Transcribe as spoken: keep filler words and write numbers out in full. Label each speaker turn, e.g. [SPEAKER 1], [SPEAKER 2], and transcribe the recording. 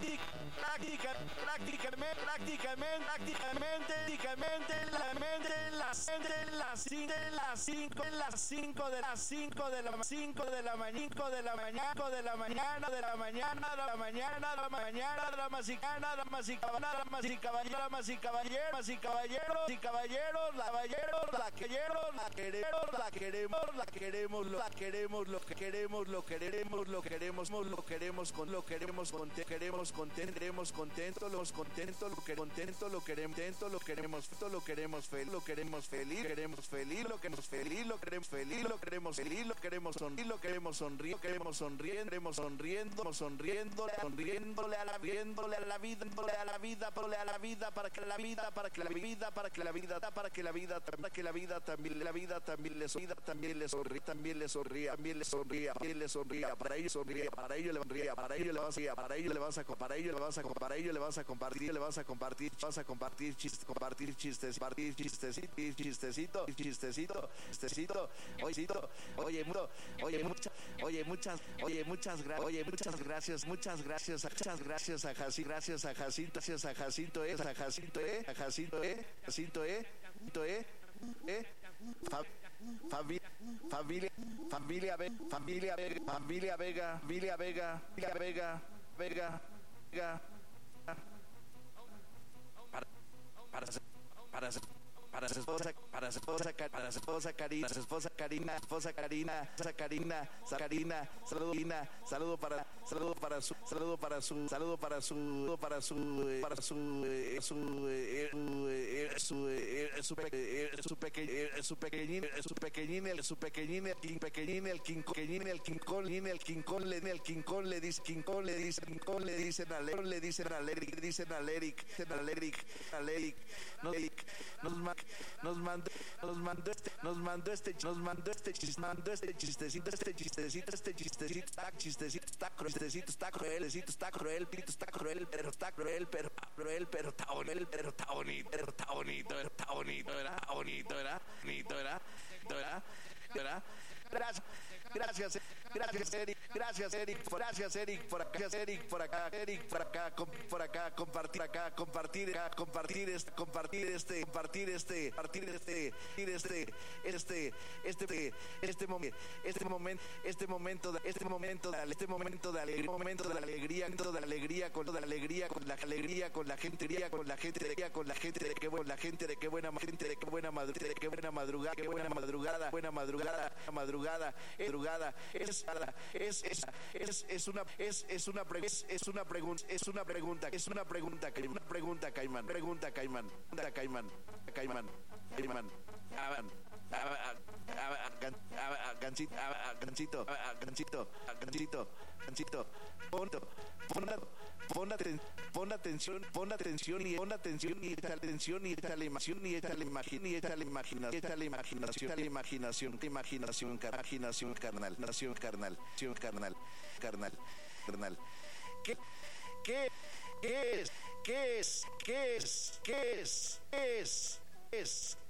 [SPEAKER 1] práctica, práctica, prácticamente, prácticamente, prácticamente, prácticamente, la mente, la mente, las cinco, las cinco, las cinco de las cinco de la cinco de la mañana, de la mañana, de la mañana, de la mañana, de la mañana, de la mañana, damas y damas y damas y caballeros, damas y caballeros, y caballeros, y caballeros, la caballeros, la queremos, la queremos, la queremos, la queremos, la queremos, lo que queremos, lo queremos, lo queremos, lo queremos, con lo queremos, con queremos, contendremos, contento, los contentos, lo que contento, lo queremos, lo queremos, lo queremos feliz, lo queremos feliz, queremos feliz, lo queremos feliz, lo queremos feliz, lo queremos feliz, lo queremos sonreír, lo queremos sonreír, queremos sonriendo, queremos sonriendo, sonriendo, sonriéndole a la viéndole a la vida, a la vida, a la vida, para que la vida, para que la vida, para que la vida, para que la vida, para que la vida también, la vida también le sonría, también le sonría, también le sonría, también le sonría, también le sonría, para ello sonría, para ello le sonría, para ello le vas a, para ello le vas a, para ello le vas a, para ello le vas a compartir, le vas a compartir, vas a compartir chistes, compartir chistes, compartir chistecito, chistecito, chistecito, chistecito, oyecito, oye, mucho, oye, muchas, oye, muchas, oye, muchas gracias, oye, muchas gracias, muchas gracias, muchas gracias a Jacinto, gracias a Jacinto, gracias a Jacinto, eh, a Jacinto, eh, a Jacinto, eh, Jacinto, eh, Jacinto, eh, eh, familia, familia, familia, familia, familia Vega, familia Vega, familia Vega, Vega, Vega, para, para, para, para su esposa, para su esposa, para su esposa Karina, su esposa Karina, esposa Karina, esposa Karina, Karina, saludo, saludo para, saludo para su, saludo para su, saludo para su, para su, para su, su, su, su pequeñín, su pequeñín, su pequeñín, el su pequeñín, el king pequeñín, el king pequeñín, el king con, el king con, le, el king con le dice, king con le dice, king con le dicen a Eric, le dicen a Eric, dicen a Eric, dicen a Eric, a Eric, no Eric, nos nos mandó, nos mandó este, nos mandó este, nos mandó este chiste, mandó este chistecito, este chistecito, este chistecito, está chistecito, está cruelcito, está cruel, está cruel, pito, está cruel, pero está cruel, pero cruel, pero está bonito, pero está bonito, pero está bonito, pero está bonito, era bonito, era bonito, era, era, era, gracias, gracias, gracias Eric, gracias Eric, gracias Eric por acá, gracias Eric por acá, Eric por acá, por acá, compartir acá, compartir acá, compartir este, compartir este, compartir este, compartir este, este, este, este, este momento, este momento, este momento, este momento, este momento de alegría, momento de alegría, momento de alegría, con toda la alegría, con la alegría, con la gente, con la gente, con la gente de qué buena, la gente de qué buena, gente de qué buena madrugada, de qué buena madrugada, qué buena madrugada, buena madrugada, madrugada, madrugada, es es es es es una es es una es, es una pregunta es una pregunta es una pregunta una pregunta Caimán pregunta Caimán pregunta Caimán Caimán Caimán Gancito Gancito Gancito Gancito Gancito ponto pon pon atención pon atención y pon atención y esta atención y esta la imaginación y esta la imaginación y esta la imaginación esta la imaginación la imaginación imaginación imaginación carnal nación carnal nación carnal carnal carnal qué qué qué es qué es qué es qué es qué es es